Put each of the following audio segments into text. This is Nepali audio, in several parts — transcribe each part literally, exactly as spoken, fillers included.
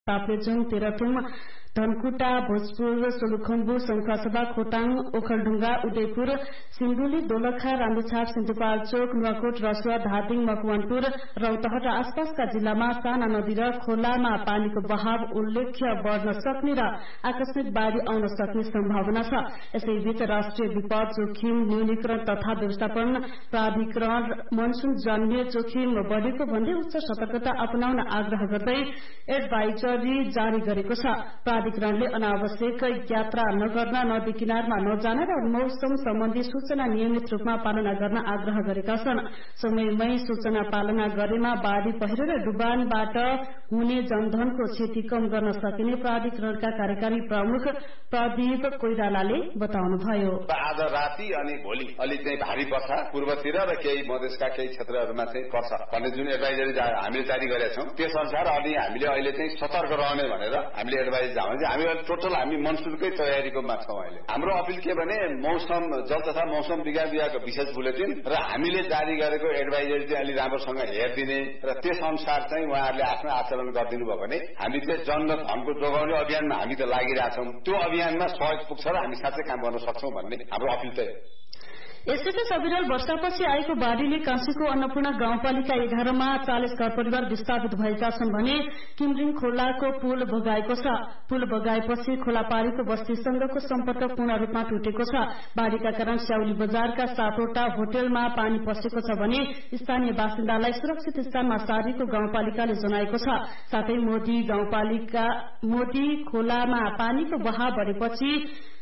ताप्लेजुङ, तेह्रथुम, धनकुटा, भोजपुर, सोलुखुम्बु, शंखसभा, खोटाङ, ओखलढुंगा, उदयपुर, सिन्धुली, दोलखा, रामेछाप, सिन्धुपाल्चोक, नुवाकोट, रसुवा, धादिङ, मकवानपुर, रौतहट र आसपासका जिल्लामा साना नदी र खोलामा पानीको बहाव उल्लेख्य बढ़न सक्ने र आकस्मिक बाढ़ी आउन सक्ने सम्भावना छ। यसैबीच राष्ट्रिय विपद जोखिम न्यूनीकरण तथा व्यवस्थापन प्राधिकरण मनसून जन्य जोखिम बढ़ेको भन्दै उच्च सतर्कता अपनाउन आग्रह गर्दै एडभाइजरी जारी गरेको छ। प्राधिकरणले अनावश्यक यात्रा नगर्न, नदी किनारमा नजान र मौसम सम्बन्धी सूचना नियमित रूपमा पालना गर्न आग्रह गरेका छन्। समयमै सूचना पालना गरेमा बाढ़ी पहिरो र डुबानबाट हुने जनधनको क्षति कम गर्न सकिने प्राधिकरणका कार्यकारी प्रमुख प्रदीप कोइरालाले बताउनुभयो। आज राति अनि भोलि अलि चाहिँ भारी पर्छ, पूर्वतिर र केही मधेसका केही क्षेत्रहरूमा चाहिँ पर्छ भन्ने जुन एडभाइजरी हामीले जारी गरेका छौं त्यस अनुसार अलि हामीले अहिले चाहिँ सतर्क रहने भनेर हामीले एडभाइजरी जाने। हामी टोटल हामी मनसुनकै तयारीकोमा छौं। अहिले हाम्रो अपिल के भने मौसम जल तथा मौसम विज्ञान विभागको विशेष बुलेटिन र हामीले जारी गरेको एडभाइजरी चाहिँ अलि राम्रोसँग हेरिदिने र त्यस अनुसार चाहिँ उहाँहरूले आफ्नो आचरण गरिदिनु भयो भने हामी चाहिँ जनधनको जोगाउने अभियानमा हामी त लागिरहेछौं। त्यो अभियानमा सहयोग पुग्छ र हामी साथै काम गर्न सक्छौं भन्ने हाम्रो अपिल त हो। यसैबीच अविरल वर्षापछि आएको बाढ़ीले काँसीको अन्नपूर्ण गाउँपालिका एघारमा चालिस घर परिवार विस्थापित भएका छन् भने किमरिङ खोलाको पुल बगाएको छ। पुल बगाएपछि खोलापारीको बस्तीसँगको सम्पर्क पूर्ण रूपमा टुटेको छ। बाढ़ीका कारण स्याउली बजारका सातवटा होटलमा पानी पसेको छ भने स्थानीय बासिन्दालाई सुरक्षित स्थानमा सारेको गाउँपालिकाले जनाएको छ। साथै मोदी गाउँपालिका मोदी खोलामा पानीको बहाव बढेपछि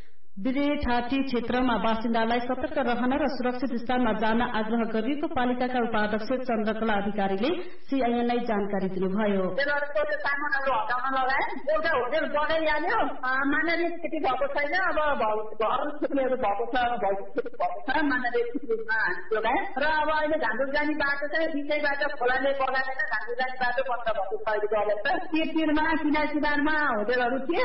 बिरेठाटी क्षेत्रमा बासिन्दालाई सतर्क रहन र सुरक्षित स्थानमा जान आग्रह गरिएको पालिकाका उपाध्यक्ष चन्द्रकला अधिकारीले सीआईएनलाई जानकारी दिनुभयो। सामानहरू हटाउन लगाए, एउटा होटेल बगाइहाल्यो, मानवीय क्षति भएको छैन। अब घर क्षतिहरू भएको छ, भौतिक क्षति भएको छ, मानवीय क्षतिमा लगाए र अब अहिले झाँडुक जाने बाटो चाहिँ बिचैबाट खोलाले बगाएर झाँडुक जाने बाटो बन्द भएको छ। अहिलेको अवस्था तिरमा किनार किनारमा होटेलहरू थिए,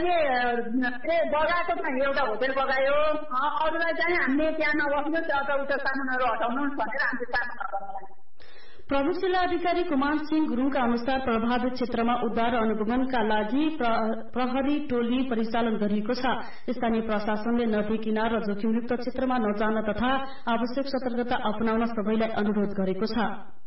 अहिले बगाएको छ एउटा होटेल बगायो। अरूलाई चाहिँ हामीले त्यहाँ नबस्नु, त्यहाँ उता सामानहरू हटाउनु भनेर हामीले सामान हटाउनु। प्रमुख जिल्ला अधिकारी कुमार सिंह गुरूङका अनुसार प्रभावित क्षेत्रमा उद्धार अनुगमनका लागि प्रहरी टोली परिचालन गरिएको छ। स्थानीय प्रशासनले नदी किनार र जोखिमयुक्त क्षेत्रमा नजान तथा आवश्यक सतर्कता अपनाउन सबैलाई अनुरोध गरेको छ।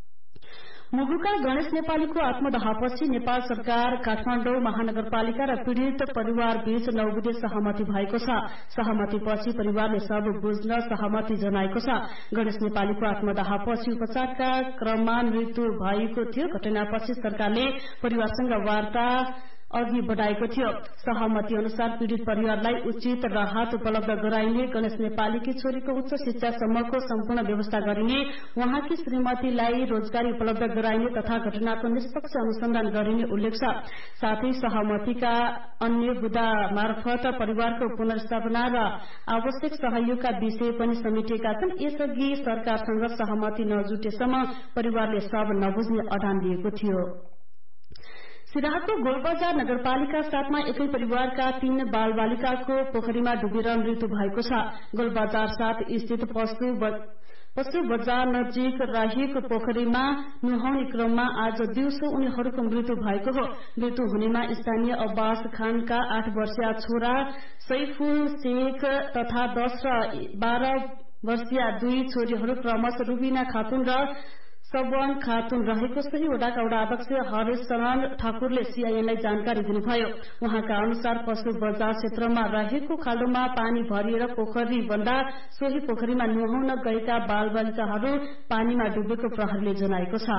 मुगुका गणेश नेपालीको आत्मदाहपछि नेपाल सरकार, काठमाडौँ महानगरपालिका र पीड़ित परिवार बीच नौबुधे सहमति भएको छ। सहमतिपछि परिवारले सब बुझ्न सहमति जनाएको छ। गणेश नेपालीको आत्मदाहपछि उपचारका क्रममा मृत्यु भएको थियो। घटनापछि सरकारले परिवारसँग वार्ता अघि बढ़ाएको थियो। सहमति अनुसार पीड़ित परिवारलाई उचित राहत उपलब्ध गराइने, गणेश नेपालीकी छोरीको उच्च शिक्षासम्मको सम्पूर्ण व्यवस्था गरिने, उहाँकी श्रीमतीलाई रोजगारी उपलब्ध गराइने तथा घटनाको निष्पक्ष अनुसन्धान गरिने उल्लेख छ। साथै सहमतिका अन्य बुदा मार्फत परिवारको पुनर्स्थापना र आवश्यक सहयोगका विषय पनि समेटिएका छन्। यसअघि सरकारसँग सहमति नजुटेसम्म परिवारले सब नबुझ्ने अडान लिएको थियो। सिराहाको गोलबजार नगरपालिका साथमा एकै परिवारका तीन बाल बालिकाको पोखरीमा डुबेर मृत्यु भएको छ। गोलबजार साथ स्थित पशु पशु बजार नजिक रहेको पोखरीमा नुहाउने क्रममा आज दिउँसो उनीहरूको मृत्यु भएको हो। मृत्यु हुनेमा स्थानीय अब्बास खानका आठ वर्षीय छोरा सैफुल शेख तथा दस र बाह्र वर्षीय दुई छोरीहरू क्रमशः रुबिना खातुन र सबवान खातुन रहेको सही वडाका वडा अध्यक्ष हरेश शरण ठाकुरले सीआईएनलाई जानकारी दिनुभयो। उहाँका अनुसार पशु बजार क्षेत्रमा रहेको खाल्डोमा पानी भरिएर पोखरी बन्दा सोही पोखरीमा नुहाउन गएका बालबालिकाहरू पानीमा डुबेको प्रहरीले जनाएको छ।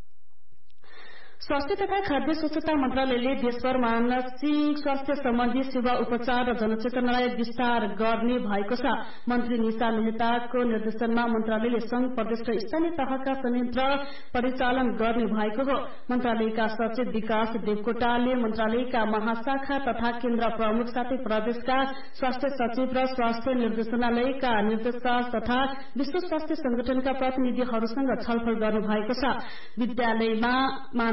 स्वास्थ्य तथा खाद्य स्वच्छता मन्त्रालयले देशभर मानसिक स्वास्थ्य सम्बन्धी सेवा उपचार र जनचेतनालाई विस्तार गर्ने भएको छ। मन्त्री निशा मेहताको निर्देशनमा मन्त्रालयले संघ प्रदेश र स्थानीय तहका संयन्त्र परिचालन गर्ने भएको हो। मन्त्रालयका सचिव विकास देवकोटाले मन्त्रालयका महाशाखा तथा केन्द्र प्रमुख साथै प्रदेशका स्वास्थ्य सचिव र स्वास्थ्य निर्देशनालयका निर्देशक तथा विश्व स्वास्थ्य संगठनका प्रतिनिधिहरूसँग छलफल गर्नुभएको छ। विद्यालयमा